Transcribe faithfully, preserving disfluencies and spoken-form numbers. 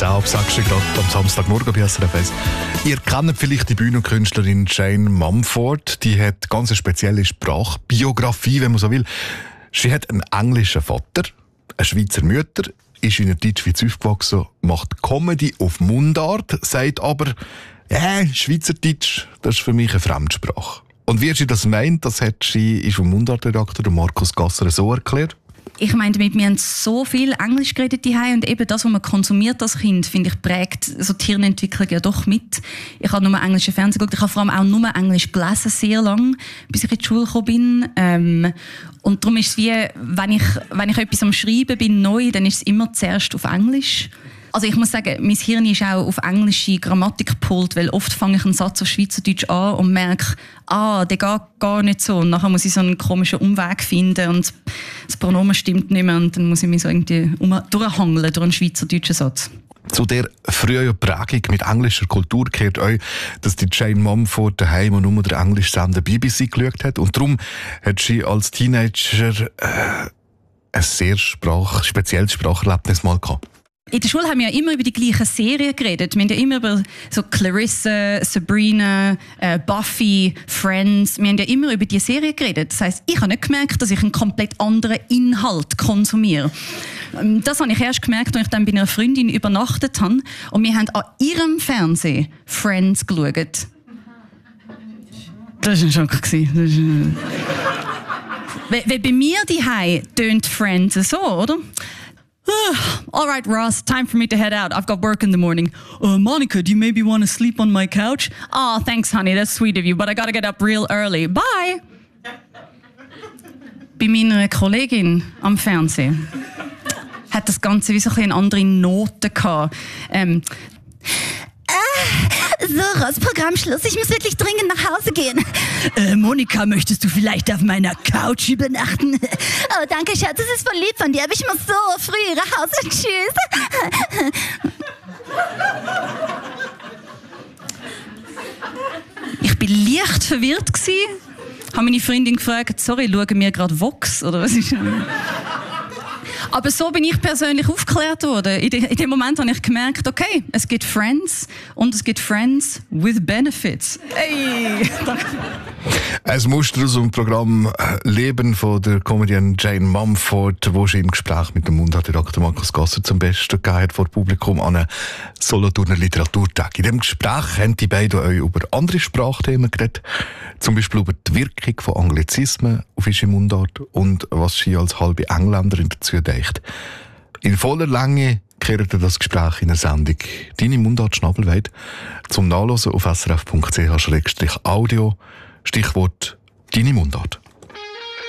zehn ab sechs gerade am Samstagmorgen bei S R F eins. Ihr kennt vielleicht die Bühnenkünstlerin Jane Mumford. Die hat ganz eine spezielle Sprachbiografie, wenn man so will. Sie hat einen englischen Vater, eine Schweizer Mutter, ist in der Deutschschweiz aufgewachsen, macht Comedy auf Mundart, sagt aber, ja, Schweizerdeutsch, das ist für mich eine Fremdsprache. Und wie sie das meint, das hat sie ist vom Mundartredakteur Markus Gasser so erklärt. Ich meine damit, wir haben so viel Englisch geredet daheim und eben das, was man konsumiert als Kind, finde ich, prägt so die Hirnentwicklung ja doch mit. Ich habe nur englischen Fernsehen geguckt, ich habe vor allem auch nur Englisch gelesen, sehr lang, bis ich in die Schule gekommen bin. Ähm, und darum ist es wie, wenn ich, wenn ich etwas am Schreiben bin, neu, dann ist es immer zuerst auf Englisch. Also ich muss sagen, mein Hirn ist auch auf englische Grammatik gepolt, weil oft fange ich einen Satz auf Schweizerdeutsch an und merke, ah, der geht gar nicht so. Und nachher muss ich so einen komischen Umweg finden und das Pronomen stimmt nicht mehr und dann muss ich mich so irgendwie um, durchhangeln durch einen schweizerdeutschen Satz. Zu der frühen Prägung mit englischer Kultur gehört auch, dass die Jane Mumford daheim nur den Englischsender B B C geschaut hat. Und darum hat sie als Teenager äh, ein sehr sprach, spezielles Spracherlebnis mal gehabt. In der Schule haben wir ja immer über die gleichen Serien geredet. Wir haben ja immer über so Clarissa, Sabrina, äh, Buffy, Friends. Wir haben ja immer über diese Serien geredet. Das heisst, ich habe nicht gemerkt, dass ich einen komplett anderen Inhalt konsumiere. Das habe ich erst gemerkt, als ich dann bei einer Freundin übernachtet habe. Und wir haben an ihrem Fernsehen Friends geschaut. Das war ein Schock. Weil bei mir daheim tönt Friends so, oder? All right, Ross, time for me to head out. I've got work in the morning. Uh, Monica, do you maybe want to sleep on my couch? Oh, thanks, honey, that's sweet of you, but I gotta get up real early. Bye! Bei meiner Kollegin am Fernsehen hat das Ganze wie so ein bisschen andere Noten gehabt. Ähm, So, Ross, Programmschluss. Ich muss wirklich dringend nach Hause gehen. Äh, Monika, möchtest du vielleicht auf meiner Couch übernachten? Oh, danke, Schatz. Das ist voll lieb von dir, aber ich muss so früh nach Hause. Tschüss. Ich war leicht verwirrt. Ich habe meine Freundin gefragt, sorry, schauen wir gerade Vox? Oder was ist das? Aber so bin ich persönlich aufgeklärt worden. In, de, in dem Moment habe ich gemerkt, okay, es gibt Friends und es gibt Friends with Benefits. Hey! Ein Muster aus dem Programm Leben von der Comedian Jane Mumford, wo sie im Gespräch mit dem Mundartredakteur Markus Gasser zum Besten gegeben hat vor Publikum an einem Solothurner Literaturtag. In diesem Gespräch haben die beiden euch über andere Sprachthemen geredet, zum Beispiel über die Wirkung von Anglizismen auf ihre Mundart und was sie als halbe Engländerin dazu denkt. In voller Länge kehrte das Gespräch in eine Sendung «Deine Mundart Schnabelweit» zum Nachlesen auf s r f punkt c h slash audio. Stichwort «Deine Mundart».